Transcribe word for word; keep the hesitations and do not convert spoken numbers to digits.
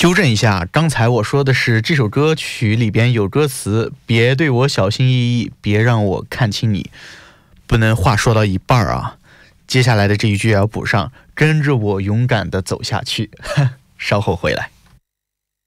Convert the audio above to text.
纠正一下，刚才我说的是这首歌曲里边有歌词，别对我小心翼翼，别让我看清你，不能话说到一半啊，接下来的这一句也要补上，跟着我勇敢地走下去。稍后回来。